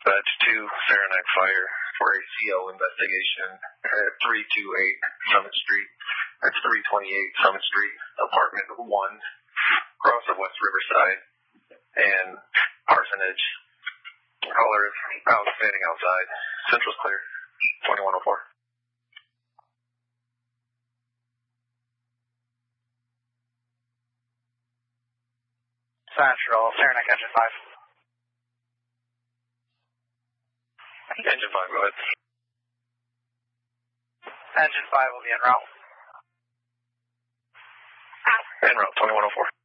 Batch 2, Saranac Fire for a CO investigation at 328 Summit Street. That's 328 Summit Street, apartment 1, across the West Riverside, and Parsonage. Caller is standing outside. Central's clear. 2104. Central, Saranac Engine 5. Engine 5, go ahead. Engine 5 will be en route. En route, 2104.